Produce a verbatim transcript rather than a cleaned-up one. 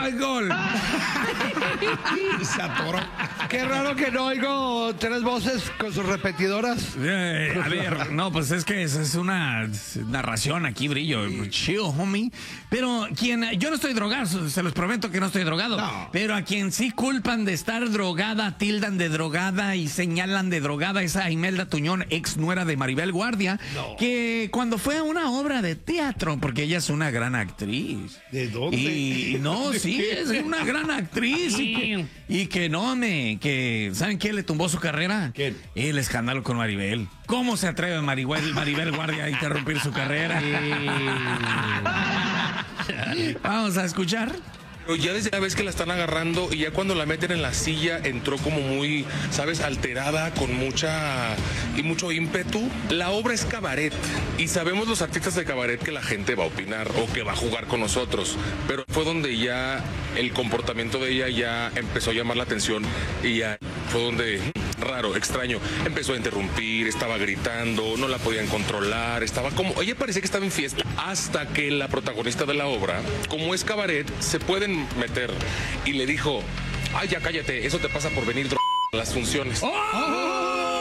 ¡Ay, gol! Se atoró. Qué raro que no oigo tres voces con sus repetidoras. Eh, a ver, no, pues es que es, es una narración aquí, brillo. Chill, homie. Pero quien, yo no estoy drogado, se los prometo que no estoy drogado. No. Pero a quien sí culpan de estar drogada, tildan de drogada y señalan de drogada es a Imelda Tuñón, ex nuera de Maribel Guardia, No. que cuando fue a una obra de teatro, porque ella es una gran actriz. ¿De dónde? Y no, sí, es una gran actriz. Y que, y que no, me, que, ¿saben quién le tumbó su carrera? ¿Quién? El escándalo con Maribel. ¿Cómo se atreve Maribel, Maribel Guardia a interrumpir su carrera? Vamos a escuchar. Pero ya desde la vez que la están agarrando y ya cuando la meten en la silla entró como muy, ¿sabes? Alterada, con mucha y mucho ímpetu. La obra es cabaret y sabemos los artistas de cabaret que la gente va a opinar o que va a jugar con nosotros. Pero fue donde ya el comportamiento de ella ya empezó a llamar la atención y ya fue donde... raro, extraño, empezó a interrumpir, estaba gritando, no la podían controlar, estaba como, ella parecía que estaba en fiesta, hasta que la protagonista de la obra, como es cabaret, se pueden meter, y le dijo, ay, ya cállate, eso te pasa por venir dro- a las funciones. ¡Oh!